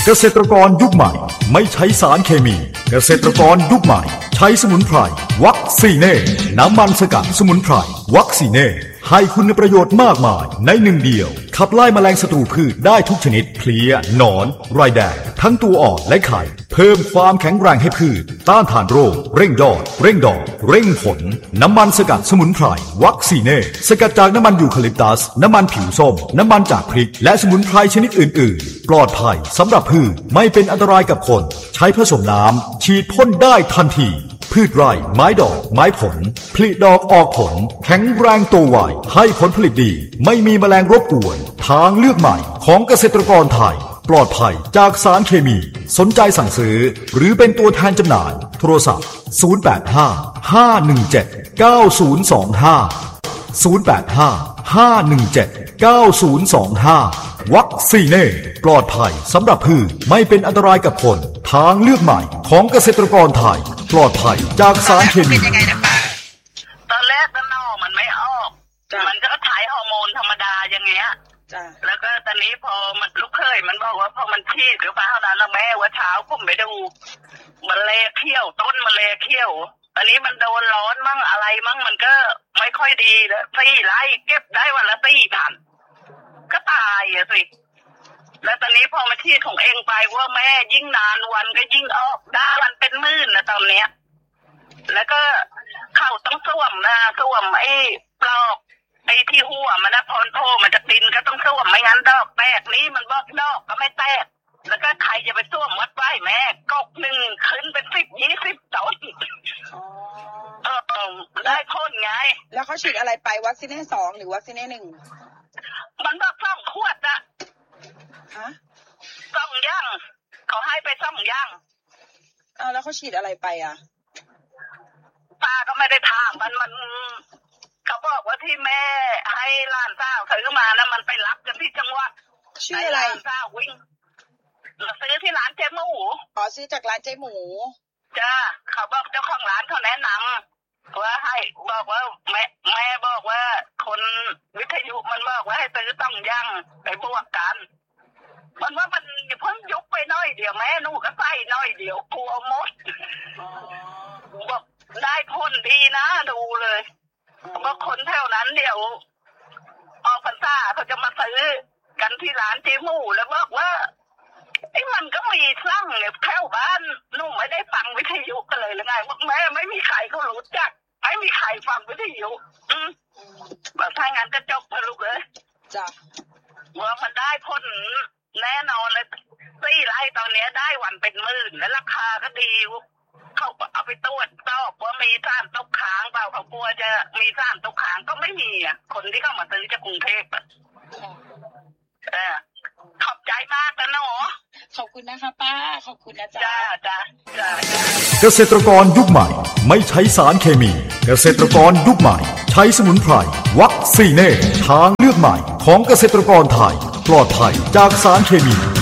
เกษตรกรยุคใหม่ไม่ใช้สารเคมีเกษตรกรยุคใหม่ใช้สมุนไพรวัคซีเน่น้ำมันสกัดสมุนไพรวัคซีเน่ให้คุณประโยชน์มากมายในหนึ่งเดียวขับไล่แมลงศัตรูพืชได้ทุกชนิดเพลี้ยหนอนไรแดงทั้งตัวอ่อนและไข่เพิ่มความแข็งแรงให้พืชต้านทานโรคเร่งยอดเร่งดอกเร่งผลน้ำมันสกัดสมุนไพรวัคซีเน่สกัดจากน้ำมันยูคาลิปตัสน้ำมันผิวส้มน้ำมันจากพริกและสมุนไพรชนิดอื่นๆปลอดภัยสำหรับพืชไม่เป็นอันตรายกับคนใช้ผสมน้ำฉีดพ่นได้ทันทีพืชไร่ไม้ดอกไม้ผลผลิดอกออกผลแข็งแรงโตไวให้ผลผลิตดีไม่มีแมลงรบกวนทางเลือกใหม่ของเกษตรกรไทยปลอดภัยจากสารเคมีสนใจสั่งซื้อหรือเป็นตัวแทนจำหน่ายโทรศัพท์0855179025วัคซีเน่ปลอดภัยสำหรับพืชไม่เป็นอันตรายกับคนทางเลือกใหม่ของเกษตรกรไทยปลอดภัยจากสารเคมีตอนแรกก็นอมันไม่ออกมันก็ถ่ายฮอร์โมนธรรมดาอย่างเงี้ยแล้วก็ตอนนี้พอมันลูกเคยมันบอกว่าพอมันฉีดหรือเปล่าเท่านั้นแล้วแม่ว่าเช้าผมไปดูมันเลเขี้ยวต้นมันเลเขี้ยวตอนนี้มันโดนร้อนมั่งอะไรมั่งมันก็ไม่ค่อยดีแล้ว4 ไร่เก็บได้วันละ4,000ก็ตายอะสิแล้วตอนนี้พอมาฉีดของเองไปว่าแม่ยิ่งนานวันก็ยิ่งออกได้วันเป็นหมื่นนะตอนเนี้ยแล้วก็เข้าต้องสวมไอ้ปลอกไอ้ที่หัวมันนะพรโพมันจะตินก็ต้องสวมไม่งั้นดอกแตกนี้มันบอกดอกก็ไม่แตกแล้วก็ใครจะไปสวมวัดไว้แม่กกหนึ่งขึ้นเป็น10-20 ต้นได้พ้นไงแล้วเขาฉีดอะไรไปวัคซีน2หรือวัคซีน1 มันบอก2 ขวดอะฮะ 2 ย่างเขาให้ไป2 ย่างแล้วเขาฉีดอะไรไปอ่ะป้าก็ไม่ได้ถามมันเขาบอกว่าที่แม่ให้หลานสาวซื้อมานะมันไปรับกันที่จังหวัดชื่ออะไรหลานสาววิ่งซื้อที่ร้านเจ๊หมูซื้อจากร้านเจ๊หมูจ้าเขาบอกเจ้าของร้านเขาแนะนำว่าให้บอกว่าแม่บอกว่าคนวิทยุมันบอกว่าให้ซื้อต้องย่างไปบวกกันมันว่ามันเพิ่งยกไปน้อยเดียวแม่หนูก็ใส่น้อยเดียวกลัวมดบอกได้พ้นดีนะดูเลยว่าคนแถวนั้นเดี๋ยวออกพรรษาเขาจะมาซื้อกันที่ร้านเจ๊หมูแล้วบอกว่าไอ้มันก็มีสร้างเนี่ยแถวบ้านหนูไม่ได้ฟังวิทยุกันเลยหรือไงว่าแม่ไม่มีใครเขารู้จักไม่มีใครฟังวิทยุแบบถ้างั้นก็จบนะลูกเลยจ้ะว่ามันได้พ้นแน่นอนเลย4 ไร่ตอนนี้ได้วันเป็นหมื่นและราคาก็ดีเขาเอาไปตรวจสอบว่ามีสารตกค้างเปล่าเขากลัวจะมีสารตกค้างก็ไม่มีอ่ะคนที่เข้ามาซื้อจากกรุงเทพอ่ะขอบใจมากนะหนูขอบคุณนะคะป้าขอบคุณนะจ๊ะจ้าเกษตรกรยุคใหม่ไม่ใช้สารเคมีเกษตรกรยุคใหม่ใช้สมุนไพรวัคซีเน่ทางเลือกใหม่ของเกษตรกรไทยปลอดภัยจากสารเคมี